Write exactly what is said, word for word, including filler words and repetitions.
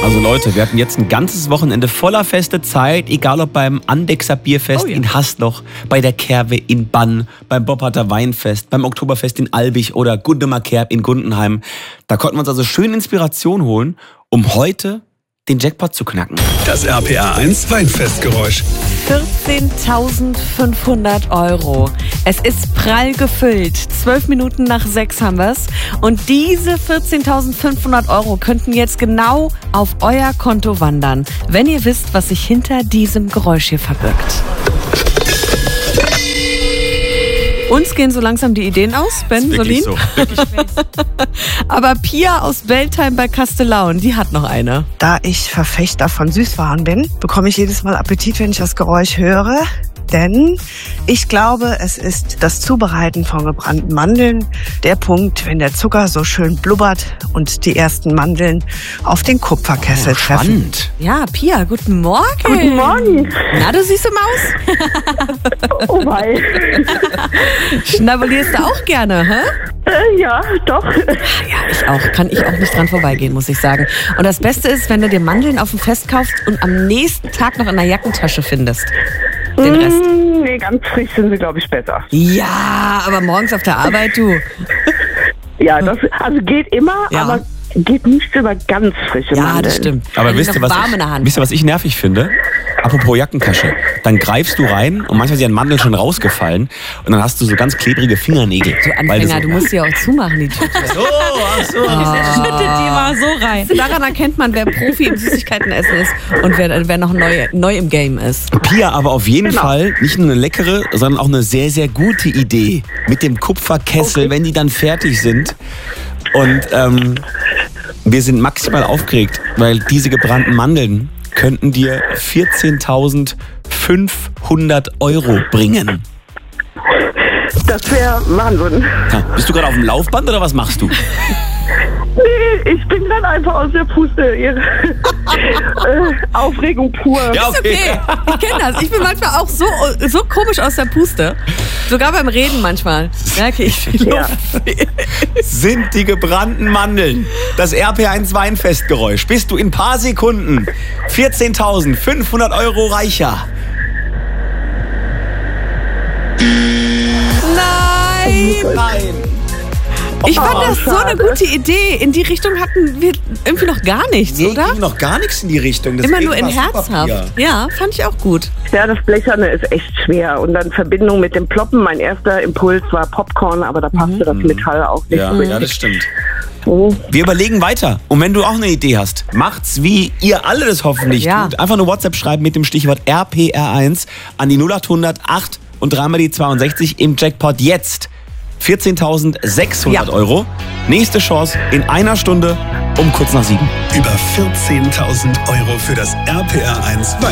Also Leute, wir hatten jetzt ein ganzes Wochenende voller feste Zeit, egal ob beim Andexer Bierfest oh ja. in Hasloch, bei der Kerwe in Bann, beim Bobharter Weinfest, beim Oktoberfest in Albig oder Gundemer Kerb in Gundenheim. Da konnten wir uns also schön Inspiration holen, um heute den Jackpot zu knacken. Das R P R eins Weinfestgeräusch. vierzehntausendfünfhundert Euro. Es ist prall gefüllt. Zwölf Minuten nach sechs haben wir es. Und diese vierzehntausendfünfhundert Euro könnten jetzt genau auf euer Konto wandern, wenn ihr wisst, was sich hinter diesem Geräusch hier verbirgt. Uns gehen so langsam die Ideen aus, Ben, Solin. So. Aber Pia aus Beltheim bei Kastellaun, die hat noch eine. Da ich Verfechter von Süßwaren bin, bekomme ich jedes Mal Appetit, wenn ich das Geräusch höre. Denn ich glaube, es ist das Zubereiten von gebrannten Mandeln. Der Punkt, wenn der Zucker so schön blubbert und die ersten Mandeln auf den Kupferkessel oh, treffen. Spannend. Ja, Pia, guten Morgen. Guten Morgen. Na, du süße Maus. Oh wei. Schnabelierst du auch gerne, hä? Äh, ja, doch. Ja, ich auch. Kann ich auch nicht dran vorbeigehen, muss ich sagen. Und das Beste ist, wenn du dir Mandeln auf dem Fest kaufst und am nächsten Tag noch in der Jackentasche findest. Den Rest. Mm, nee, ganz frisch sind sie, glaube ich, besser. Ja, aber morgens auf der Arbeit, du. Ja, das also geht immer, Ja. aber geht nicht über ganz frische Ja, Mandeln. das stimmt. Aber Wenn die wisst ihr, noch was warm in der ich, Hand. wisst ihr, was ich nervig finde? Apropos Jackentasche. Dann greifst du rein und manchmal sind die Mandeln schon rausgefallen und dann hast du so ganz klebrige Fingernägel. Du weil Anfänger, so, du musst sie auch zumachen, die Tüte. So, ach so. Schüttet die mal so rein. Daran erkennt man, wer Profi im Süßigkeitenessen ist und wer, wer noch neu, neu im Game ist. Pia, aber auf jeden Genau. Fall nicht nur eine leckere, sondern auch eine sehr, sehr gute Idee mit dem Kupferkessel, Okay. wenn die dann fertig sind. Und ähm, wir sind maximal aufgeregt, weil diese gebrannten Mandeln könnten dir vierzehntausendfünfhundert Euro bringen. Das wäre Wahnsinn. Ja, bist du gerade auf dem Laufband oder was machst du? Nee, ich bin dann einfach aus der Puste. Ihre, äh, Aufregung pur. Ja, Ist okay, ich kenne das. Ich bin manchmal auch so, so komisch aus der Puste. Sogar beim Reden manchmal. Merke ich die Ja. Luft. Sind die gebrannten Mandeln das R P eins Weinfestgeräusch? Bist du in ein paar Sekunden vierzehntausendfünfhundert Euro reicher? Nein! Nein! Ich fand Oh, das so eine schade. gute Idee. In die Richtung hatten wir irgendwie noch gar nichts, Nee, oder? ging noch gar nichts in die Richtung. Immer Deswegen nur in war's super, herzhaft. Pia. Ja, fand ich auch gut. Ja, das Blecherne ist echt schwer. Und dann Verbindung mit dem Ploppen. Mein erster Impuls war Popcorn, aber da passte das Metall auch nicht Ja, so ja, das richtig. stimmt. Oh. Wir überlegen weiter. Und wenn du auch eine Idee hast, macht's wie ihr alle das hoffentlich Ja. tut. Einfach eine WhatsApp schreiben mit dem Stichwort R P R eins an die null acht hundert acht und dreimal die zweiundsechzig im Jackpot jetzt. vierzehntausendsechshundert Ja. Euro. Nächste Chance in einer Stunde um kurz nach sieben. Über vierzehntausend Euro für das R P R eins Weinfestgeräusch.